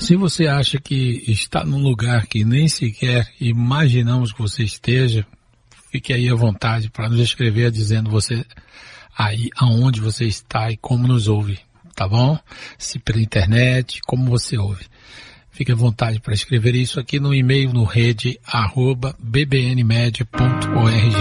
Se você acha que está num lugar que nem sequer imaginamos que você esteja, fique aí à vontade para nos escrever dizendo você aí aonde você está e como nos ouve, tá bom? Se pela internet, como você ouve. Fique à vontade para escrever isso aqui no e-mail no rede @bbnmedia.org.